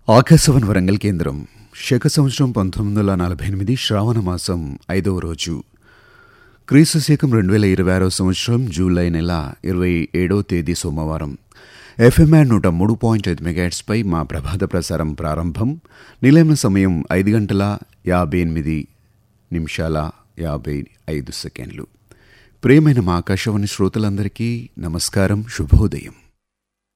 ఆకాశవాణి వరంగల్ కేంద్రం. శక సంవత్సరం 1948 శ్రావణ మాసం 5వ రోజు, క్రీస్తు శకం 2026 సంవత్సరం జూలై నెల 27వ తేదీ సోమవారం. FM 103.5 మెగాహెర్ట్జ్ పై మా ప్రభాత ప్రసారం ప్రారంభం. నిలయన సమయం 5:58:55. ప్రియమైన మా ఆకాశవాణి శ్రోతలందరికీ నమస్కారం, శుభోదయం.